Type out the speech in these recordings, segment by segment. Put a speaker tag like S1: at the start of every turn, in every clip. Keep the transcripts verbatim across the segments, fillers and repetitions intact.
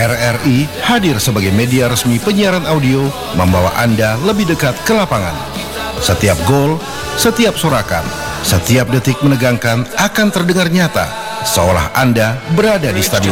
S1: R R I hadir sebagai media resmi penyiaran audio, membawa Anda lebih dekat ke lapangan. Setiap gol, setiap sorakan, setiap detik menegangkan akan terdengar nyata, seolah Anda berada di stadion.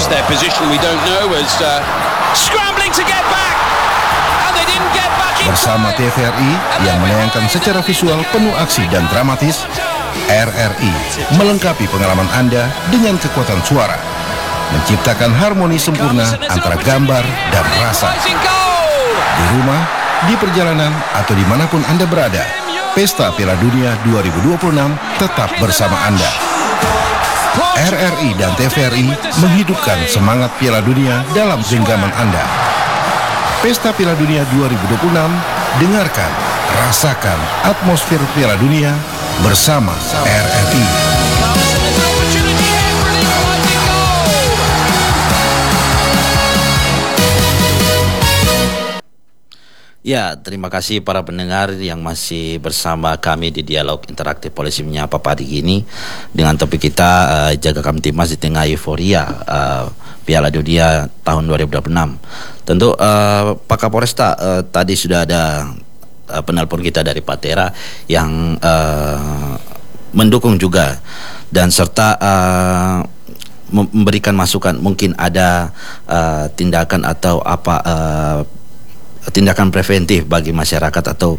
S1: Bersama T V R I yang menayangkan secara visual penuh aksi dan dramatis, R R I melengkapi pengalaman Anda dengan kekuatan suara, menciptakan harmoni sempurna antara gambar dan rasa. Di rumah, di perjalanan, atau dimanapun Anda berada, Pesta Piala Dunia dua ribu dua puluh enam tetap bersama Anda. R R I dan T V R I menghidupkan semangat Piala Dunia dalam genggaman Anda. Pesta Piala Dunia dua ribu dua puluh enam, dengarkan, rasakan atmosfer Piala Dunia bersama R R I.
S2: Ya, terima kasih para pendengar yang masih bersama kami di Dialog Interaktif Polisi Menyapa pagi ini dengan topik kita uh, jaga Kamtibmas di tengah euforia uh, Piala Dunia tahun dua ribu dua puluh enam. Tentu uh, Pak Kapolresta, uh, tadi sudah ada uh, penelpon kita dari Patera yang uh, mendukung juga dan serta uh, memberikan masukan, mungkin ada uh, tindakan atau apa uh, tindakan preventif bagi masyarakat atau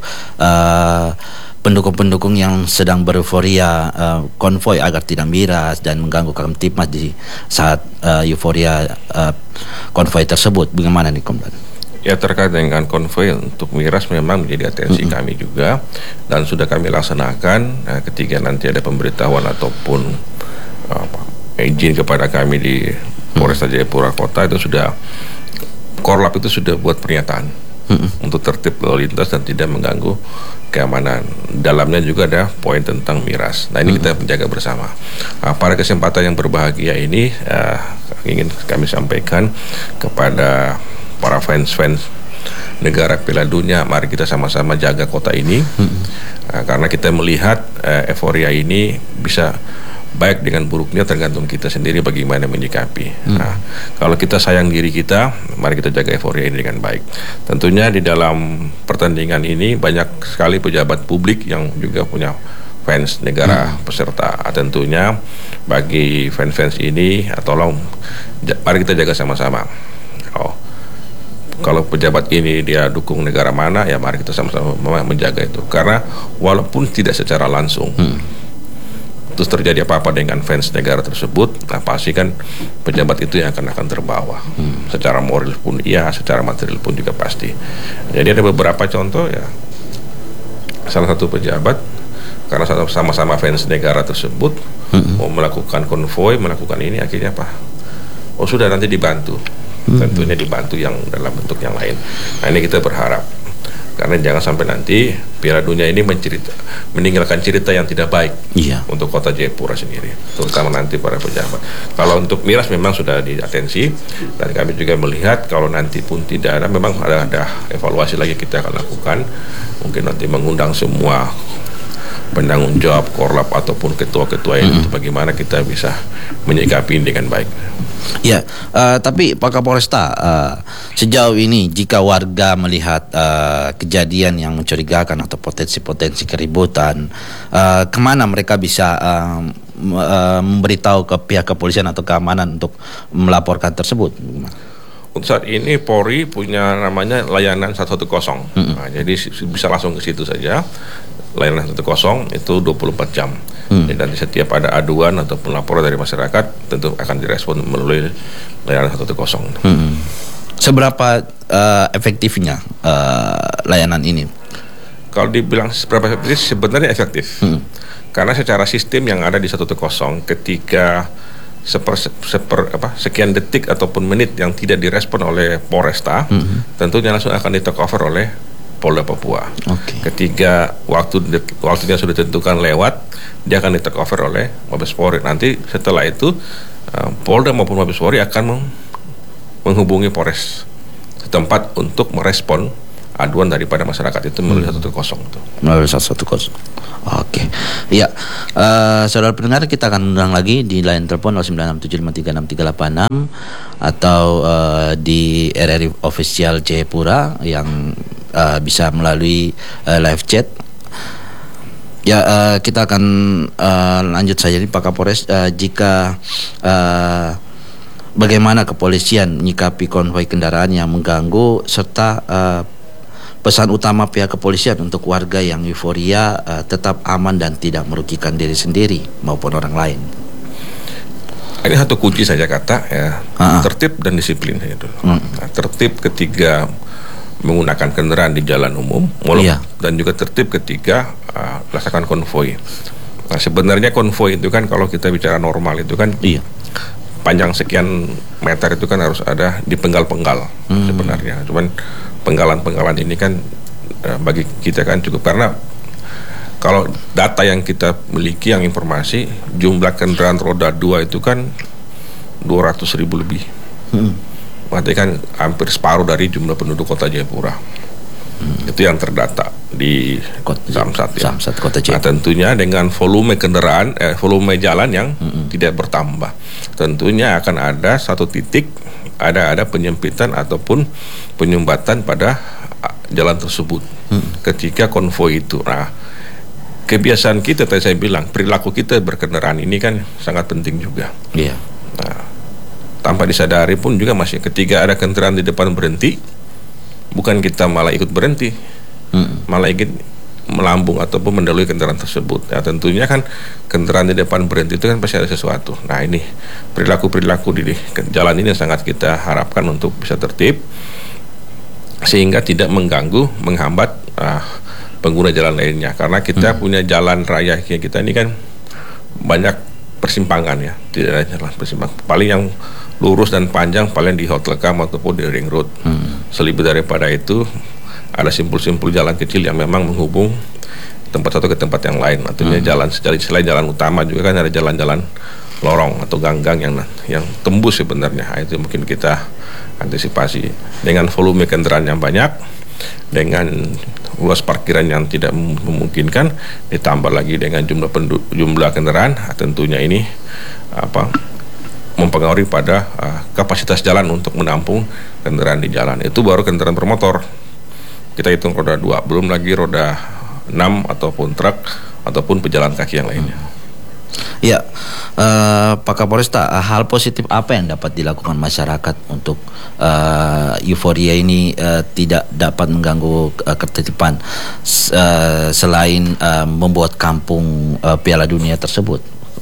S2: uh, pendukung-pendukung yang sedang bereuforia uh, konvoi agar tidak miras dan mengganggu Kamtibmas di saat uh, euforia uh, konvoi tersebut. Bagaimana nih, Komdan?
S3: Ya, terkait dengan konvoi untuk miras memang menjadi atensi mm-hmm. kami juga, dan sudah kami laksanakan. Nah, ketika nanti ada pemberitahuan ataupun apa, izin kepada kami di Polresta Jayapura Kota, itu sudah Korlap itu sudah buat pernyataan Mm-hmm. untuk tertib lalu lintas dan tidak mengganggu keamanan. Dalamnya juga ada poin tentang miras. Nah, ini mm-hmm. kita menjaga bersama. Nah, pada kesempatan yang berbahagia ini, uh, ingin kami sampaikan kepada para fans-fans negara Piala Dunia, mari kita sama-sama jaga kota ini, mm-hmm. uh, karena kita melihat uh, euforia ini bisa baik dengan buruknya tergantung kita sendiri bagaimana menyikapi. Hmm. Nah, kalau kita sayang diri kita, mari kita jaga euforia ini dengan baik. Tentunya di dalam pertandingan ini banyak sekali pejabat publik yang juga punya fans negara hmm. peserta. Tentunya bagi fans-fans ini, tolong mari kita jaga sama-sama. Oh, kalau pejabat ini dia dukung negara mana, ya mari kita sama-sama menjaga itu. Karena walaupun tidak secara langsung, hmm. terus terjadi apa-apa dengan fans negara tersebut, nah pasti kan pejabat itu yang akan akan terbawa. Hmm. Secara moral pun iya, secara material pun juga pasti. Jadi ada beberapa contoh ya. Salah satu pejabat karena sama-sama fans negara tersebut hmm. mau melakukan konvoi, melakukan ini, akhirnya apa? Oh sudah, nanti dibantu. Hmm. Tentunya dibantu yang dalam bentuk yang lain. Nah, ini kita berharap, karena jangan sampai nanti Piala Dunia ini mencerita, meninggalkan cerita yang tidak baik iya. untuk kota Jayapura sendiri, terutama nanti para pejabat. Kalau untuk miras memang sudah diatensi, dan kami juga melihat kalau nanti pun tidak ada, memang ada, ada evaluasi lagi kita akan lakukan. Mungkin nanti mengundang semua penanggung jawab Korlap ataupun ketua-ketua ini, mm-hmm. bagaimana kita bisa menyikapi dengan baik.
S2: Ya, uh, tapi Pak Kapolresta, uh, sejauh ini jika warga melihat uh, kejadian yang mencurigakan atau potensi-potensi keributan, uh, kemana mereka bisa uh, uh, memberitahu ke pihak kepolisian atau keamanan untuk melaporkan tersebut?
S3: Untuk saat ini Polri punya namanya layanan seratus sepuluh, mm-hmm. nah, jadi bisa langsung ke situ saja. Layanan seratus sepuluh itu dua puluh empat jam. Hmm. Dan setiap ada aduan ataupun laporan dari masyarakat, tentu akan direspon melalui layanan seratus sepuluh. Hmm.
S2: Seberapa uh, efektifnya uh, layanan ini?
S3: Kalau dibilang seberapa efektif, sebenarnya efektif. Hmm. Karena secara sistem yang ada di seratus sepuluh, ketika seper, seper apa sekian detik ataupun menit yang tidak direspon oleh Polresta, hmm. tentunya langsung akan di take over oleh Polda Papua. Okay. Ketika waktu waktunya sudah ditentukan lewat, dia akan di take over oleh Mabes Polri. Nanti setelah itu uh, Polda maupun Mabes Polri akan meng- menghubungi Polres setempat untuk merespon aduan daripada masyarakat itu melalui satu satu kosong itu.
S2: Melalui satu satu kosong. Oke. Iya. Uh, saudara pendengar, kita akan undang lagi di line telepon nol sembilan enam tujuh lima tiga enam tiga delapan enam atau uh, di R R I Official Jayapura yang uh, bisa melalui uh, live chat. Ya, uh, kita akan uh, lanjut saja nih Pak Kapolres. Uh, jika uh, bagaimana kepolisian menyikapi konvoi kendaraan yang mengganggu serta uh, pesan utama pihak kepolisian untuk warga yang euforia uh, tetap aman dan tidak merugikan diri sendiri maupun orang lain.
S3: Ini satu kunci saja kata ya,
S2: uh-huh.
S3: tertib dan disiplin saja dulu.
S2: Hmm.
S3: Nah, tertib ketika menggunakan kendaraan di jalan umum,
S2: iya.
S3: dan juga tertib ketika uh, melaksanakan konvoi. Nah, sebenarnya konvoi itu kan kalau kita bicara normal itu kan
S2: iya.
S3: panjang sekian meter itu kan harus ada di penggal-penggal hmm. sebenarnya. Cuman penggalan-penggalan ini kan uh, bagi kita kan cukup, karena kalau data yang kita miliki yang informasi jumlah kendaraan roda dua itu kan dua ratus ribu lebih. Hmm. Berarti kan hampir separuh dari jumlah penduduk Kota Jayapura. Hmm. Itu yang terdata di Kota Samsat ya.
S2: Samsat Kota Jayapura.
S3: Nah, tentunya dengan volume kendaraan, eh, volume jalan yang hmm. tidak bertambah, tentunya akan ada satu titik ada ada penyempitan ataupun penyumbatan pada jalan tersebut hmm. ketika konvoi itu. Nah, kebiasaan kita tadi saya bilang, perilaku kita berkendaraan ini kan sangat penting juga.
S2: Iya.
S3: Nah, tanpa disadari pun juga masih ketika ada kendaraan di depan berhenti, bukan kita malah ikut berhenti, hmm. malah ikut melambung ataupun mendahului kendaraan tersebut. Nah, tentunya kan kendaraan di depan berhenti itu kan pasti ada sesuatu. Nah, ini perilaku-perilaku di jalan ini sangat kita harapkan untuk bisa tertib sehingga tidak mengganggu, menghambat uh, pengguna jalan lainnya. Karena kita hmm. punya jalan raya kita ini kan banyak persimpangan ya, tidak ada jalan persimpangan. Paling yang lurus dan panjang paling di Hotel Kam ataupun di Ring Road. Hmm. Selebih daripada itu ada simpul-simpul jalan kecil yang memang menghubung tempat satu ke tempat yang lain. Artinya hmm. jalan selain jalan utama juga kan ada jalan-jalan lorong atau gang-gang yang yang tembus sebenarnya. Nah, itu mungkin kita antisipasi dengan volume kendaraan yang banyak, dengan luas parkiran yang tidak memungkinkan, ditambah lagi dengan jumlah penduduk, jumlah kendaraan. Tentunya ini apa mempengaruhi pada uh, kapasitas jalan untuk menampung kendaraan di jalan. Itu baru kendaraan bermotor. Kita hitung roda dua, belum lagi roda enam ataupun truk ataupun pejalan kaki yang lainnya.
S2: Ya, uh, Pak Kapolresta, hal positif apa yang dapat dilakukan masyarakat untuk uh, euforia ini uh, tidak dapat mengganggu uh, ketertiban uh, selain uh, membuat kampung uh, Piala Dunia tersebut?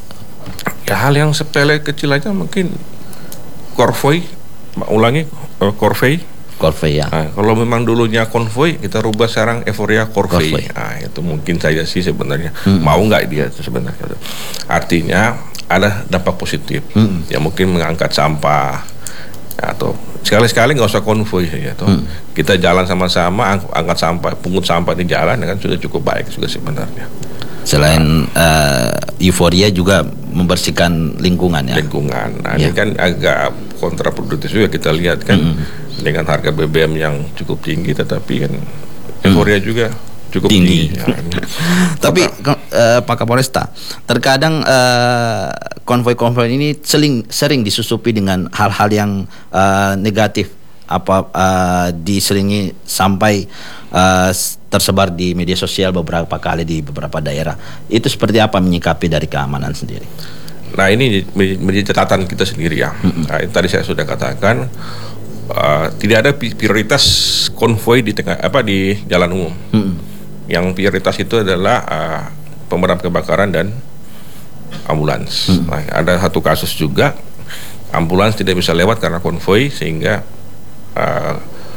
S3: Ya, hal yang sepele kecil aja mungkin konvoi, ulangi uh, konvoi.
S2: Konvoi ya.
S3: Nah, kalau memang dulunya konvoi, kita rubah sekarang euforia konvoi. Nah, itu mungkin saja sih sebenarnya. Hmm. Mau nggak dia itu sebenarnya. Artinya ada dampak positif. Hmm. Ya mungkin mengangkat sampah atau sekali-sekali nggak usah konvoi ya. Hmm. Kita jalan sama-sama, ang- angkat sampah, pungut sampah di jalan, kan sudah cukup baik juga sebenarnya.
S2: Selain uh, euforia juga membersihkan lingkungan ya.
S3: Lingkungan. Nah,
S2: ya.
S3: Ini kan agak kontraproduktif juga kita lihat kan. Hmm. Dengan harga B B M yang cukup tinggi, tetapi kan euforia hmm. juga cukup tinggi. tinggi. Ya,
S2: Tapi uh, Pak Kapolresta, terkadang uh, konvoi-konvoi ini sering sering disusupi dengan hal-hal yang uh, negatif, apa uh, diselingi sampai uh, tersebar di media sosial beberapa kali di beberapa daerah. Itu seperti apa menyikapi dari keamanan sendiri?
S3: Nah, ini menjadi catatan kita sendiri ya. Hmm. Nah, tadi saya sudah katakan. Uh, tidak ada prioritas konvoi di tengah apa di jalan umum. Hmm. Yang prioritas itu adalah uh, pemadam kebakaran dan ambulans. Hmm. Nah, ada satu kasus juga ambulans tidak bisa lewat karena konvoi sehingga uh,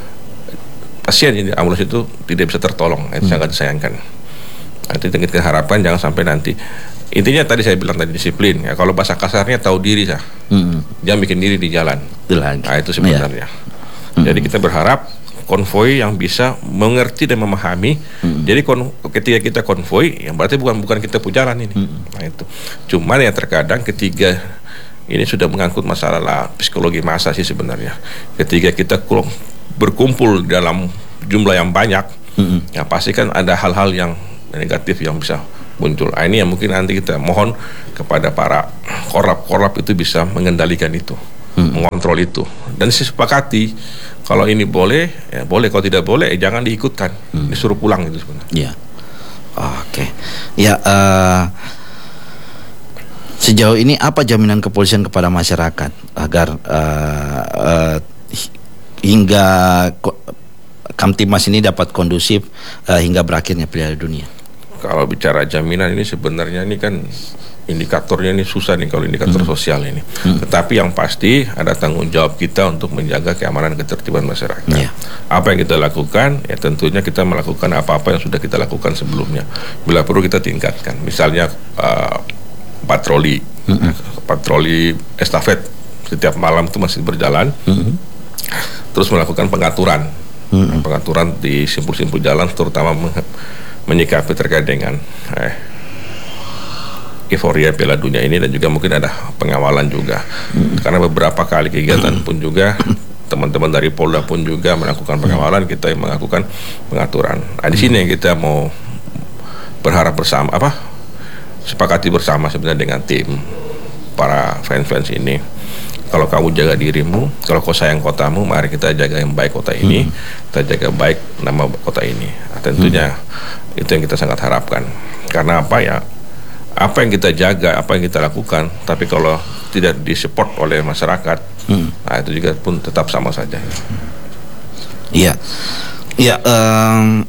S3: pasien di ambulans itu tidak bisa tertolong. Itu hmm. sangat disayangkan. Nanti kita harapkan jangan sampai nanti. Intinya tadi saya bilang tadi disiplin ya. Kalau bahasa kasarnya tahu diri sah. Hmm. Jangan bikin diri di jalan. Nah, itu sebenarnya. Ya. Hmm. Jadi kita berharap konvoi yang bisa mengerti dan memahami. Hmm. Jadi kon- ketika kita konvoi, yang berarti bukan bukan kita pun jalan ini. Hmm. Nah, itu. Cuman ya terkadang ketiga ini sudah mengangkut masalah psikologi massa sih sebenarnya. Ketika kita berkumpul dalam jumlah yang banyak,
S2: Mm-mm.
S3: ya pasti kan ada hal-hal yang negatif yang bisa muncul. Nah, ini yang mungkin nanti kita mohon kepada para korlap-korlap itu bisa mengendalikan itu, mm. mengontrol itu, dan disepakati kalau ini boleh, ya boleh. Kalau tidak boleh, eh, jangan diikutkan, mm. disuruh pulang itu sebenarnya.
S2: Ya, oke, ya. Uh... Sejauh ini apa jaminan kepolisian kepada masyarakat agar uh, uh, hingga ko- Kamtibmas ini dapat kondusif uh, hingga berakhirnya Piala Dunia?
S3: Kalau bicara jaminan ini sebenarnya ini kan indikatornya ini susah nih kalau indikator hmm. sosial ini. Hmm. Tetapi yang pasti ada tanggung jawab kita untuk menjaga keamanan ketertiban masyarakat. Yeah. Apa yang kita lakukan? Ya tentunya kita melakukan apa-apa yang sudah kita lakukan sebelumnya. Bila perlu kita tingkatkan. Misalnya uh, patroli, mm-hmm. patroli estafet setiap malam itu masih berjalan, mm-hmm. terus melakukan pengaturan, mm-hmm. pengaturan di simpul-simpul jalan, terutama men- menyikapi terkait dengan eh, euforia Piala Dunia ini, dan juga mungkin ada pengawalan juga, mm-hmm. karena beberapa kali kegiatan pun juga teman-teman dari Polda pun juga melakukan pengawalan, kita yang melakukan pengaturan. Nah, di sini kita mau berharap bersama apa? sepakati bersama sebenarnya dengan tim para fans-fans ini. Kalau kamu jaga dirimu, kalau kau sayang kotamu, mari kita jaga yang baik kota ini, hmm. kita jaga baik nama kota ini. Nah, tentunya hmm. itu yang kita sangat harapkan. Karena apa ya? Apa yang kita jaga, apa yang kita lakukan, tapi kalau tidak disupport oleh masyarakat, hmm. nah itu juga pun tetap sama saja.
S2: Iya, iya. Um,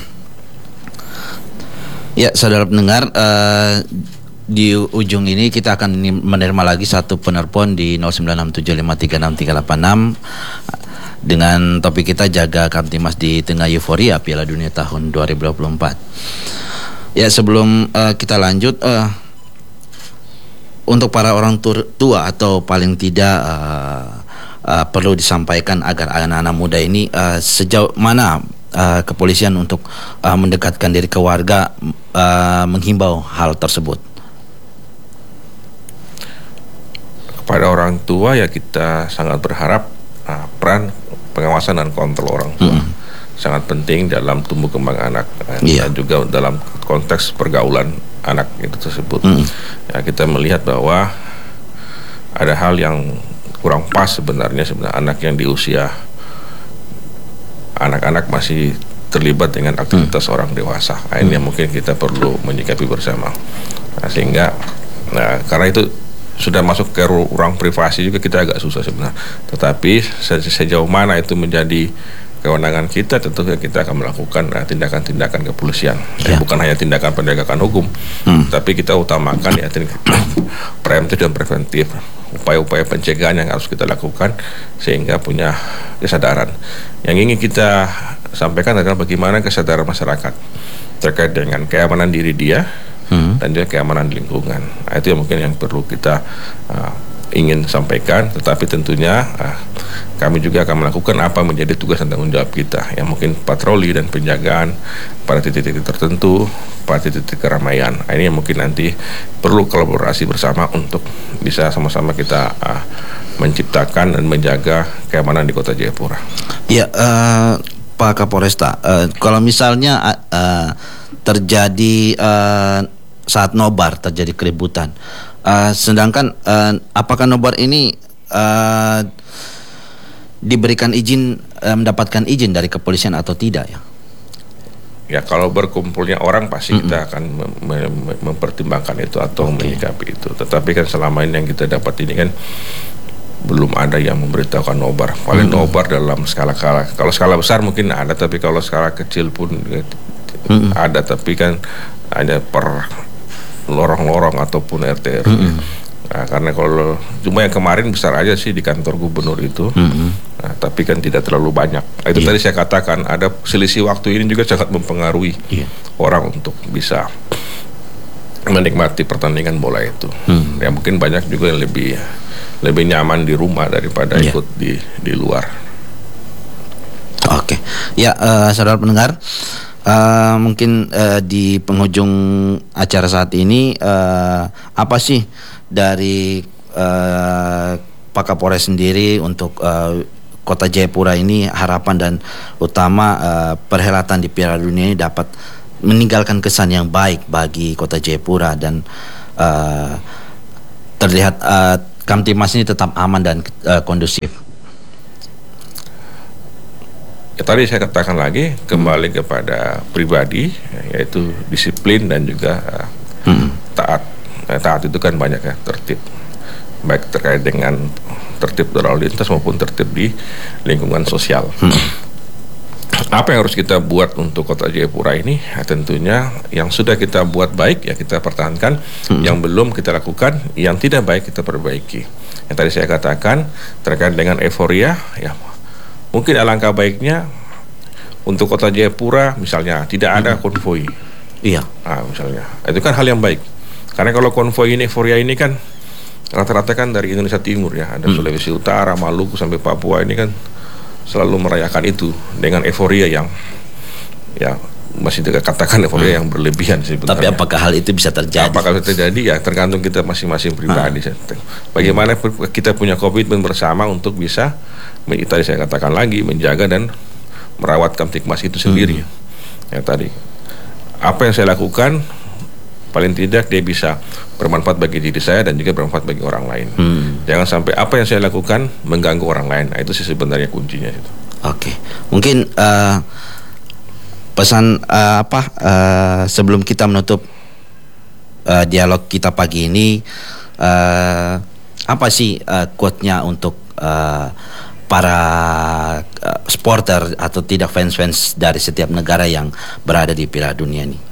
S2: Ya, saudara pendengar, uh, di ujung ini kita akan menerima lagi satu penelpon di nol sembilan enam tujuh lima tiga enam tiga delapan enam dengan topik kita jaga Kamtibmas di tengah euforia Piala Dunia tahun dua ribu dua puluh empat. Ya, sebelum uh, kita lanjut, uh, untuk para orang tua atau paling tidak uh, uh, perlu disampaikan agar anak-anak muda ini uh, sejauh mana Uh, kepolisian untuk uh, mendekatkan diri ke warga, uh, menghimbau hal tersebut.
S3: Kepada orang tua ya kita sangat berharap uh, peran pengawasan dan kontrol orang tua mm. sangat penting dalam tumbuh kembang anak, yeah. dan juga dalam konteks pergaulan anak itu tersebut. Mm. Ya, kita melihat bahwa ada hal yang kurang pas sebenarnya sebenarnya anak yang di usia anak-anak masih terlibat dengan aktivitas hmm. orang dewasa. Nah, ini yang mungkin kita perlu menyikapi bersama. Nah, sehingga, nah, karena itu sudah masuk ke ruang privasi juga kita agak susah sebenarnya. Tetapi se- sejauh mana itu menjadi kewenangan kita, tentu kita akan melakukan nah, tindakan-tindakan kepolisian. Ya. Bukan hanya tindakan penegakan hukum, hmm. tapi kita utamakan ya preemptif dan preventif. Upaya-upaya pencegahan yang harus kita lakukan sehingga punya kesadaran. Yang ingin kita sampaikan adalah bagaimana kesadaran masyarakat terkait dengan keamanan diri dia hmm. dan juga keamanan lingkungan. Nah, itu yang mungkin yang perlu kita uh, ingin sampaikan. Tetapi tentunya uh, kami juga akan melakukan apa menjadi tugas dan tanggung jawab kita, yang mungkin patroli dan penjagaan pada titik-titik tertentu, pada titik-titik keramaian. Nah, ini yang mungkin nanti perlu kolaborasi bersama untuk bisa sama-sama kita uh, menciptakan dan menjaga keamanan di Kota Jayapura.
S2: Ya, uh, Pak Kapolresta, uh, kalau misalnya uh, terjadi uh, saat nobar terjadi keributan, uh, sedangkan uh, apakah nobar ini uh, diberikan izin, uh, mendapatkan izin dari kepolisian atau tidak ya?
S3: Ya, kalau berkumpulnya orang pasti mm-hmm. kita akan mem- mem- mempertimbangkan itu atau okay. menyikapi itu. Tetapi kan selama ini yang kita dapat ini kan belum ada yang memberitahukan nobar. Paling mm-hmm. nobar dalam skala-skala. Kalau skala besar mungkin ada, tapi kalau skala kecil pun mm-hmm. ada. Tapi kan hanya per lorong-lorong ataupun R T R W. Mm-hmm. Nah, karena kalau cuma yang kemarin besar aja sih di kantor gubernur itu, mm-hmm. nah, tapi kan tidak terlalu banyak. Nah, itu yeah. tadi saya katakan ada selisih waktu ini juga sangat mempengaruhi yeah. orang untuk bisa menikmati pertandingan bola itu. Mm. Ya mungkin banyak juga yang lebih lebih nyaman di rumah daripada yeah. ikut di di luar.
S2: Oke, okay. ya uh, saudara pendengar. Uh, mungkin uh, di penghujung acara saat ini uh, apa sih dari uh, Pak Kapolres sendiri untuk uh, Kota Jayapura ini harapan dan utama uh, perhelatan di Piala Dunia ini dapat meninggalkan kesan yang baik bagi Kota Jayapura dan uh, terlihat uh, Kamtibmas ini tetap aman dan uh, kondusif.
S3: Ya, tadi saya katakan lagi kembali hmm. kepada pribadi, yaitu disiplin dan juga uh, hmm. taat. Nah, taat itu kan banyak ya, tertib, baik terkait dengan tertib berlalu lintas maupun tertib di lingkungan sosial. Hmm. Apa yang harus kita buat untuk Kota Jayapura ini? Ya, tentunya yang sudah kita buat baik ya kita pertahankan, hmm. yang belum kita lakukan, yang tidak baik kita perbaiki. Yang tadi saya katakan terkait dengan euforia, ya mungkin alangkah baiknya untuk Kota Jayapura misalnya tidak ada hmm. konvoi.
S2: Iya.
S3: Nah, misalnya itu kan hal yang baik. Karena kalau konvoi ini, euforia ini kan rata-rata kan dari Indonesia Timur ya, ada hmm. Sulawesi Utara, Maluku sampai Papua ini kan selalu merayakan itu dengan euforia yang ya masih dikatakan euforia hmm. yang berlebihan sebenarnya.
S2: Tapi apakah hal itu bisa terjadi?
S3: Apakah bisa terjadi ya tergantung kita masing-masing pribadi. Hmm. Bagaimana kita punya komitmen bersama untuk bisa, tadi saya katakan lagi, menjaga dan merawat Kamtibmas itu sendiri. Hmm. Ya tadi apa yang saya lakukan paling tidak dia bisa bermanfaat bagi diri saya dan juga bermanfaat bagi orang lain. Hmm. Jangan sampai apa yang saya lakukan mengganggu orang lain. Nah, itu sih sebenarnya kuncinya itu.
S2: Oke, mungkin uh, pesan uh, apa uh, sebelum kita menutup uh, dialog kita pagi ini, uh, apa sih uh, quote-nya untuk uh, para uh, supporter atau tidak fans-fans dari setiap negara yang berada di Piala Dunia ini?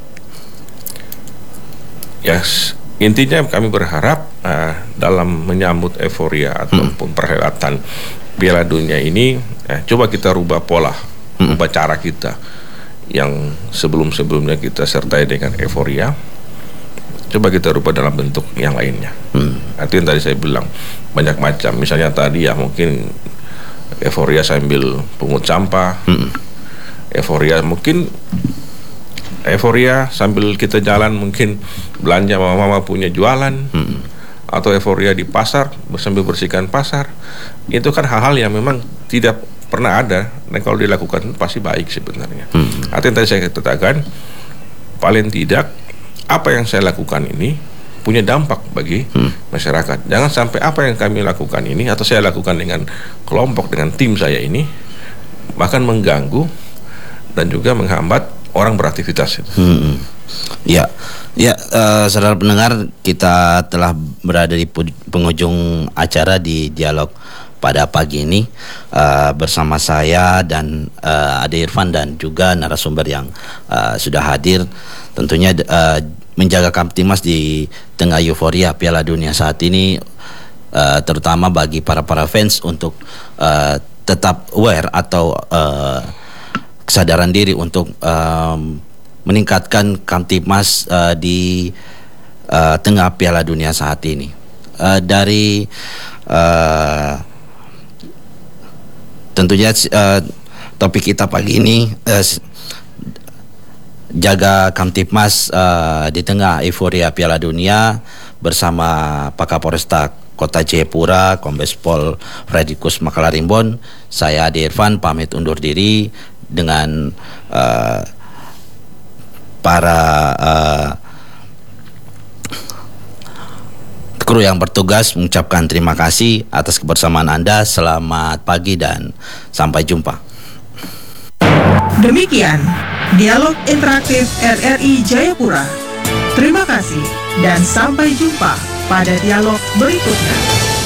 S3: Yes, intinya kami berharap uh, dalam menyambut euforia ataupun hmm. perhelatan Piala Dunia ini, eh, coba kita rubah pola, hmm. rubah cara kita yang sebelum-sebelumnya kita sertai dengan euforia, coba kita rubah dalam bentuk yang lainnya. Hmm. Artinya tadi saya bilang banyak macam, misalnya tadi ya mungkin euforia sambil pungut sampah, hmm. euforia mungkin euforia sambil kita jalan mungkin belanja mama-mama punya jualan, hmm. atau euforia di pasar sambil bersihkan pasar. Itu kan hal-hal yang memang tidak pernah ada dan kalau dilakukan pasti baik sebenarnya. Hmm. Artinya tadi saya katakan paling tidak apa yang saya lakukan ini punya dampak bagi hmm. masyarakat. Jangan sampai apa yang kami lakukan ini atau saya lakukan dengan kelompok dengan tim saya ini bahkan mengganggu dan juga menghambat orang beraktivitas itu. Hmm.
S2: Ya, ya, uh, saudara pendengar, kita telah berada di penghujung acara di dialog pada pagi ini uh, bersama saya dan uh, Ade Irfan dan juga narasumber yang uh, sudah hadir. Tentunya uh, menjaga Kamtibmas di tengah euforia Piala Dunia saat ini, uh, terutama bagi para para fans untuk uh, tetap aware atau uh, kesadaran diri untuk um, meningkatkan Kamtibmas uh, di uh, tengah Piala Dunia saat ini. Uh, dari uh, tentunya uh, topik kita pagi ini uh, jaga Kamtibmas uh, di tengah euforia Piala Dunia bersama Pak Kapolresta Kota Jayapura, Kombes Pol Fredrikus Makalarimbon. Saya Ade Irfan pamit undur diri dengan uh, para uh, kru yang bertugas mengucapkan terima kasih atas kebersamaan Anda. Selamat pagi dan sampai jumpa.
S4: Demikian dialog interaktif R R I Jayapura. Terima kasih dan sampai jumpa pada dialog berikutnya.